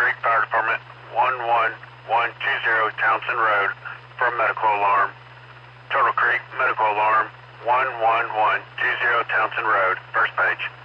Creek Fire Department, 11120 Townsend Road for a medical alarm. Turtle Creek medical alarm, 11120 Townsend Road, first page.